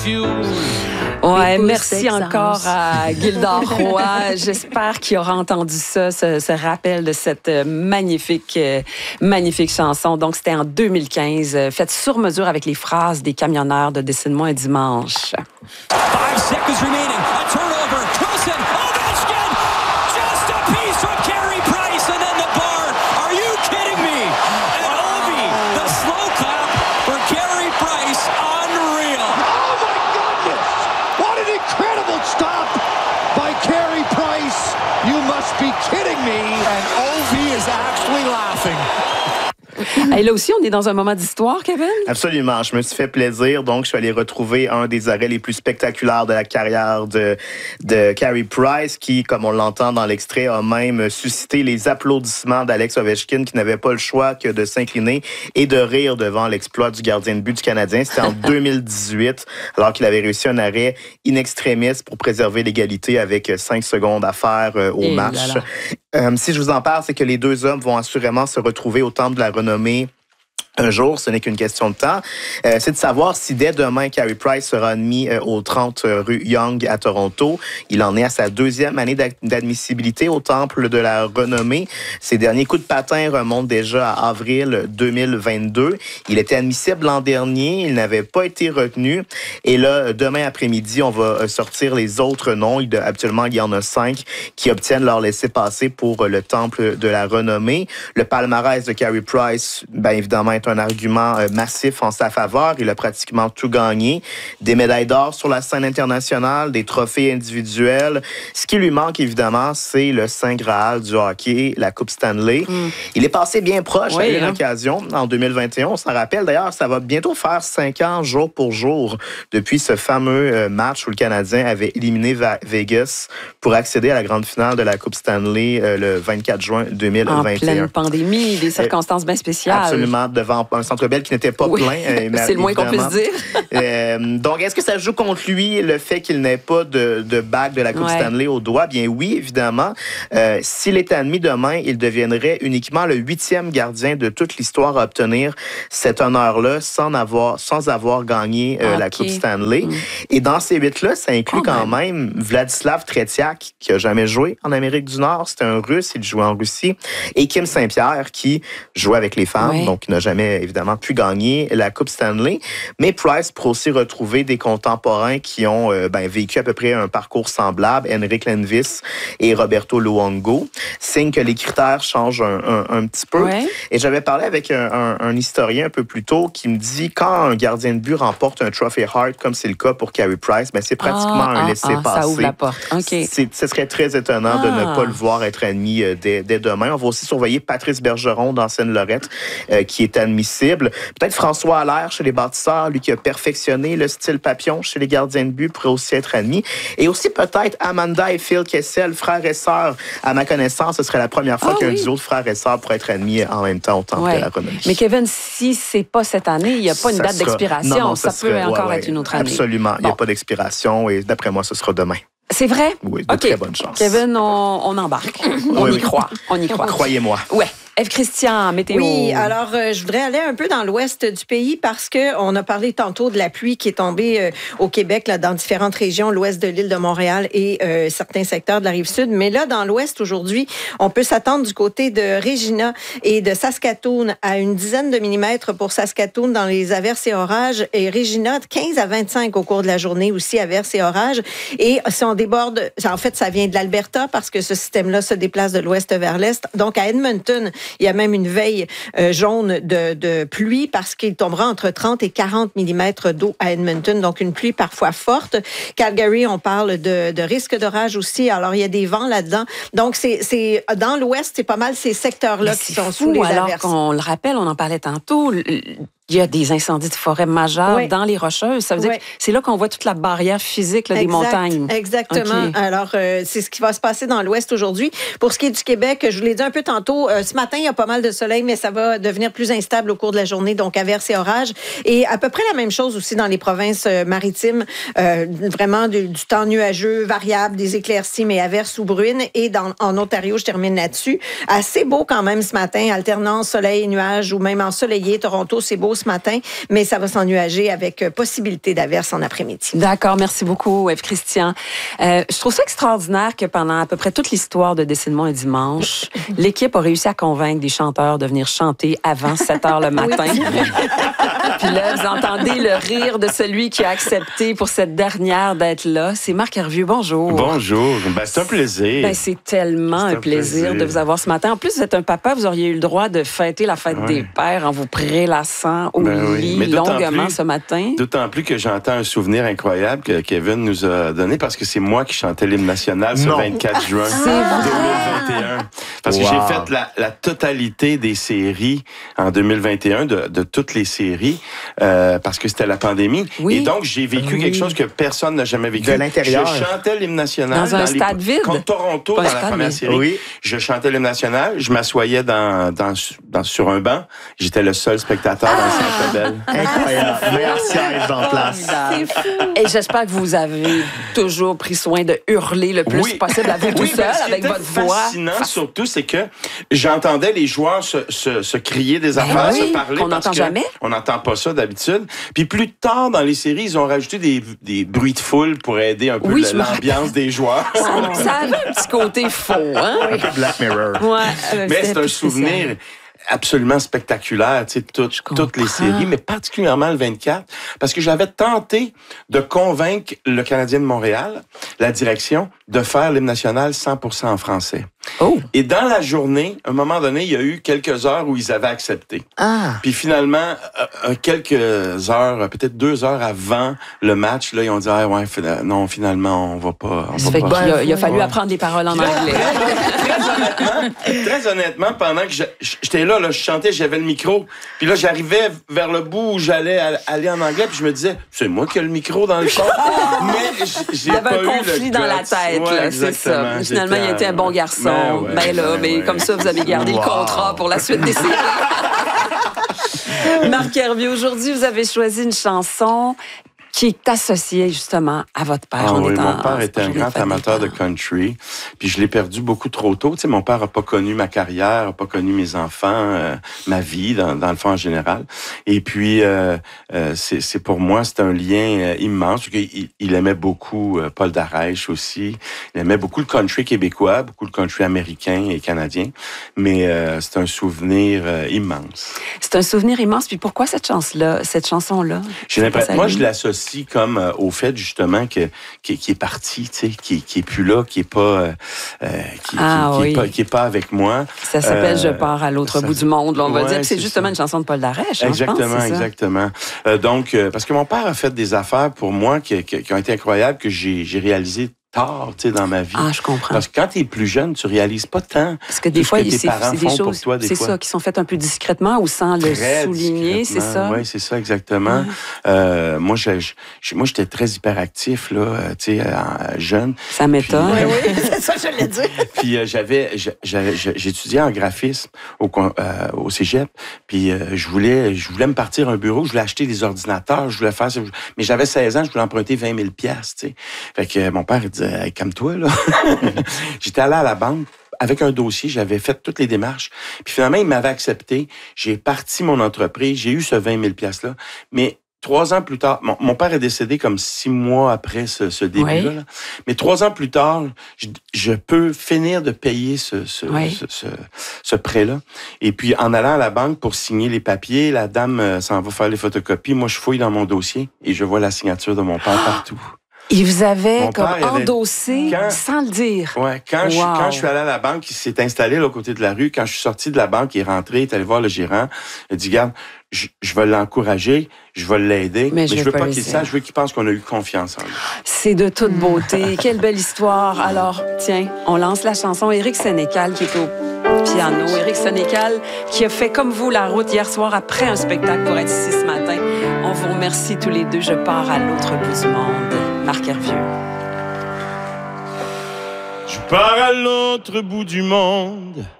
Ouais, merci encore à Gilda Roy. J'espère qu'il aura entendu ça, ce rappel de cette magnifique chanson. Donc, c'était en 2015, faite sur mesure avec les phrases des camionneurs de Dessine-moi un dimanche. 5 seconds remaining. A turnover. Wilson. Ovechkin. Just a piece from Carey Price and then the bar. Are you kidding me? And Ovi, the slow clap for Carey Price. Unreal. Oh my goodness! What an incredible stop by Carey Price. You must be kidding me. And Ovi is actually laughing. Et là aussi, on est dans un moment d'histoire, Kevin? Absolument. Je me suis fait plaisir. Donc, je suis allé retrouver un des arrêts les plus spectaculaires de la carrière de Carey Price, qui, comme on l'entend dans l'extrait, a même suscité les applaudissements d'Alex Ovechkin, qui n'avait pas le choix que de s'incliner et de rire devant l'exploit du gardien de but du Canadien. C'était en 2018, alors qu'il avait réussi un arrêt in extremis pour préserver l'égalité avec 5 secondes à faire au match. Si je vous en parle, c'est que les deux hommes vont assurément se retrouver au Temple de la Renommée un jour, ce n'est qu'une question de temps. C'est de savoir si dès demain, Carey Price sera admis au 30 rue Yonge à Toronto. Il en est à sa 2e année d'admissibilité au Temple de la Renommée. Ses derniers coups de patin remontent déjà à avril 2022. Il était admissible l'an dernier. Il n'avait pas été retenu. Et là, demain après-midi, on va sortir les autres noms. Habituellement, il y en a 5 qui obtiennent leur laissez-passer pour le Temple de la Renommée. Le palmarès de Carey Price, bien évidemment, est un argument massif en sa faveur. Il a pratiquement tout gagné. Des médailles d'or sur la scène internationale, des trophées individuels. Ce qui lui manque, évidemment, c'est le Saint Graal du hockey, la Coupe Stanley. Il est passé bien proche à une occasion en 2021. On s'en rappelle. D'ailleurs, ça va bientôt faire 5 ans, jour pour jour, depuis ce fameux match où le Canadien avait éliminé Vegas pour accéder à la grande finale de la Coupe Stanley le 24 juin 2021. En pleine pandémie, des circonstances bien spéciales. Absolument, devant un Centre Bell qui n'était pas plein. C'est le moins qu'on puisse dire. Donc, est-ce que ça joue contre lui, le fait qu'il n'ait pas de bague de la Coupe Stanley au doigt? Bien oui, évidemment. S'il est admis demain, il deviendrait uniquement le 8e gardien de toute l'histoire à obtenir cet honneur-là sans avoir gagné la Coupe Stanley. Et dans ces 8-là, ça inclut quand même Vladislav Tretiak, qui n'a jamais joué en Amérique du Nord. C'était un Russe, il jouait en Russie. Et Kim Saint-Pierre, qui jouait avec les femmes, donc qui n'a jamais évidemment pu gagner la Coupe Stanley. Mais Price pourrait aussi retrouver des contemporains qui ont vécu à peu près un parcours semblable, Henrik Lundqvist et Roberto Luongo. Signe que les critères changent un petit peu. Et j'avais parlé avec un historien un peu plus tôt qui me dit quand un gardien de but remporte un Trophy Hart, comme c'est le cas pour Carey Price, c'est pratiquement un laissez-passer. Ça ouvre la porte. Ce serait très étonnant de ne pas le voir être admis dès demain. On va aussi surveiller Patrice Bergeron dans Seine-Lorette, qui est admissible. Peut-être François Allaire chez les bâtisseurs, lui qui a perfectionné le style papillon chez les gardiens de but, pourrait aussi être admis. Et aussi peut-être Amanda et Phil Kessel, frères et sœurs. À ma connaissance, ce serait la première fois qu'un duo de frères et sœurs pourrait être admis en même temps au Temple de la Renommée. Mais Kevin, si c'est pas cette année, il n'y a pas une date d'expiration. Non, ça peut encore être une autre année. Absolument. Il n'y a pas d'expiration et d'après moi, ce sera demain. C'est vrai? Oui, de très bonne chance. Kevin, on embarque. On y croit. On y croit. Croyez-moi. Ouais. Ève-Christian, météo. Oui, alors je voudrais aller un peu dans l'ouest du pays parce que on a parlé tantôt de la pluie qui est tombée au Québec, là, dans différentes régions, l'ouest de l'île de Montréal et certains secteurs de la Rive-Sud. Mais là, dans l'ouest, aujourd'hui, on peut s'attendre du côté de Regina et de Saskatoon à une dizaine de millimètres pour Saskatoon dans les averses et orages. Et Regina, 15 à 25 au cours de la journée aussi, averses et orages. Et si on déborde, en fait, ça vient de l'Alberta parce que ce système-là se déplace de l'ouest vers l'est. Donc, à Edmonton, il y a même une veille jaune de pluie parce qu'il tombera entre 30 et 40 millimètres d'eau à Edmonton, donc une pluie parfois forte. Calgary, on parle de risque d'orage aussi. Alors, il y a des vents là-dedans. Donc, c'est dans l'ouest, c'est pas mal ces secteurs-là qui sont sous les averses. Alors qu'on le rappelle, on en parlait tantôt, il y a des incendies de forêt majeurs dans les Rocheuses. Ça veut dire que c'est là qu'on voit toute la barrière physique des montagnes. Exactement. Alors, c'est ce qui va se passer dans l'ouest aujourd'hui. Pour ce qui est du Québec, je vous l'ai dit un peu tantôt, ce matin, il y a pas mal de soleil, mais ça va devenir plus instable au cours de la journée, donc averses et orages. Et à peu près la même chose aussi dans les provinces maritimes, vraiment du temps nuageux, variable, des éclaircies, mais averses ou bruines. Et en Ontario, je termine là-dessus. Assez beau quand même ce matin, alternance soleil et nuages ou même ensoleillé. Toronto, c'est beau. ce matin, mais ça va s'ennuager avec possibilité d'averse en après-midi. D'accord, merci beaucoup, Ève-Christian. Je trouve ça extraordinaire que pendant à peu près toute l'histoire de Décidément un dimanche, l'équipe a réussi à convaincre des chanteurs de venir chanter avant 7 heures le matin. Puis là, vous entendez le rire de celui qui a accepté pour cette dernière d'être là. C'est Marc Hervieux. Bonjour. Bonjour. C'est un plaisir. C'est tellement un plaisir de vous avoir ce matin. En plus, vous êtes un papa, vous auriez eu le droit de fêter la fête des pères en vous prélassant au lit longuement ce matin. D'autant plus que j'entends un souvenir incroyable que Kevin nous a donné parce que c'est moi qui chantais l'hymne national ce 24 juin 2021. Parce que j'ai fait la totalité des séries en 2021, de toutes les séries, parce que c'était la pandémie. Oui. Et donc, j'ai vécu quelque chose que personne n'a jamais vécu. De l'intérieur. Je chantais l'hymne national. Dans un stade vide. Contre Toronto, dans la première série. Oui. Je chantais l'hymne national. Je m'assoyais sur un banc. J'étais le seul spectateur dans le Centre Bell. Incroyable. Meilleur siège en place. C'est fou. Et j'espère que vous avez toujours pris soin de hurler le plus possible à vous tout seul, avec votre voix. Ce qui était fascinant, surtout, c'est que j'entendais les joueurs se crier des affaires, se parler. On n'entend jamais. On n'entend pas ça d'habitude. Puis plus tard, dans les séries, ils ont rajouté des bruits de foule pour aider un peu l'ambiance des joueurs. Ça avait un petit côté faux, hein? Un peu Black Mirror. Ouais, mais c'est un souvenir absolument spectaculaire, tu sais, toutes les séries, mais particulièrement le 24, parce que j'avais tenté de convaincre le Canadien de Montréal, la direction, de faire l'hymne national 100% en français. Oh. Et dans la journée, à un moment donné, il y a eu quelques heures où ils avaient accepté. Puis finalement, quelques heures, peut-être 2 heures avant le match, là, ils ont dit non, finalement, on va pas. Il a fallu apprendre des paroles en anglais. Très honnêtement, pendant que j'étais là, je chantais, j'avais le micro. Puis là, j'arrivais vers le bout où j'allais aller en anglais, puis je me disais, c'est moi qui ai le micro dans le char. Mais j'ai pas eu le Il y avait un conflit dans la tête, là, c'est ça. Finalement, il a été un bon garçon. Mais comme ça, vous avez gardé le contrat pour la suite des séries. Marc Hervieux, aujourd'hui, vous avez choisi une chanson qui est associée justement à votre père. Mon père était un grand amateur de country, puis je l'ai perdu beaucoup trop tôt. Tu sais, mon père n'a pas connu ma carrière, n'a pas connu mes enfants, ma vie dans le fond en général. Et puis, c'est pour moi, c'est un lien immense. Il aimait beaucoup Paul Darèche aussi. Il aimait beaucoup le country québécois, beaucoup le country américain et canadien. Mais c'est un souvenir immense. C'est un souvenir immense. Puis pourquoi cette chanson-là? J'ai l'impression, moi, je l'associe comme au fait justement qui est parti, tu sais, qui est plus là, qui est pas qui est pas avec moi. Ça s'appelle Je pars à l'autre bout du monde, là, on va dire. C'est justement une chanson de Paul Darèche. Exactement, exactement. Donc parce que mon père a fait des affaires pour moi qui ont été incroyables, que j'ai réalisées tard, tu sais, dans ma vie. Ah, je comprends. Parce que quand tu es plus jeune, tu réalises pas tant. Parce que des fois, c'est des choses, toi, c'est ça, qui sont faites un peu discrètement ou sans le souligner, c'est ça? Oui, c'est ça, exactement. Ouais. Moi, j'étais très hyperactif, là, tu sais, jeune. Ça m'étonne. Oui, c'est ça, je l'ai dit. Puis j'étudiais en graphisme au cégep, puis je voulais me partir un bureau, je voulais acheter des ordinateurs, je voulais faire ça, mais j'avais 16 ans, je voulais emprunter 20 000 $, tu sais. Fait que mon père, il disait, hey, calme-toi, là. J'étais allé à la banque avec un dossier, j'avais fait toutes les démarches. Puis finalement, il m'avait accepté. J'ai parti mon entreprise, j'ai eu ce 20 000 $-là. Mais 3 ans plus tard, mon père est décédé comme 6 mois après ce début-là. Là. Mais 3 ans plus tard, je peux finir de payer ce prêt-là. Et puis, en allant à la banque pour signer les papiers, la dame s'en va faire les photocopies. Moi, je fouille dans mon dossier et je vois la signature de mon père partout. Il vous avait comme endossé sans le dire. Oui, quand je suis allé à la banque, il s'est installé là, au côté de la rue. Quand je suis sorti de la banque, il est rentré, il est allé voir le gérant. Il a dit, regarde, je vais l'encourager, je vais l'aider, mais je veux pas qu'il sache, je veux qu'il pense qu'on a eu confiance en lui. C'est de toute beauté. Quelle belle histoire. Alors, tiens, on lance la chanson. Éric Sénécal qui est au piano. Éric Sénécal qui a fait comme vous la route hier soir après un spectacle pour être ici ce matin. On vous remercie tous les deux. Je pars à l'autre bout du monde. Marc Hervieux. Je pars à l'autre bout du monde.